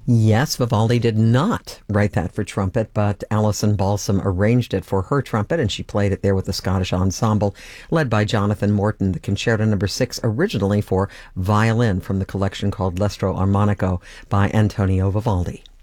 Yes, Vivaldi did not write that for trumpet, but Alison Balsam arranged it for her trumpet, and she played it there with the Scottish ensemble led by Jonathan Morton. The Concerto Number 6, originally for violin from the collection called L'Estro Armonico by Antonio Vivaldi.